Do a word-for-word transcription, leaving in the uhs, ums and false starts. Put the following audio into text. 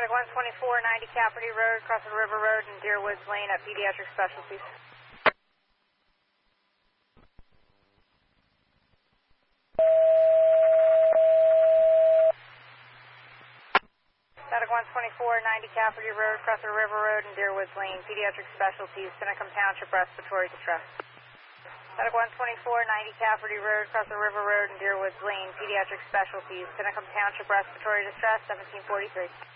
Static one twenty-four ninety Cafferty Road, Crossing River Road, and Deer Woods Lane at Pediatric Specialties. Static one twenty-four ninety Cafferty Road, Crossing River Road, and Deer Woods Lane, Pediatric Specialties, Seneca Township Respiratory Distress. Static one twenty-four ninety Cafferty Road, Crossing River Road, and Deer Woods Lane, Pediatric Specialties, Seneca Township Respiratory Distress, seventeen forty-three.